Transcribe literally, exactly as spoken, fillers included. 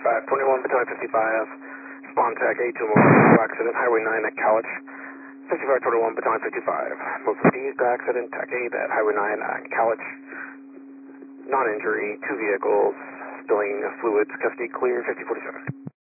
fifty-five twenty-one, Battalion fifty-five, Spontac A two motor accident, Highway nine at Calich. fifty-five twenty-one, Battalion fifty-five, move east accident, Tac eight at Highway nine at Calich. Non-injury, two vehicles, spilling fluids, custody clear, fifty forty-seven.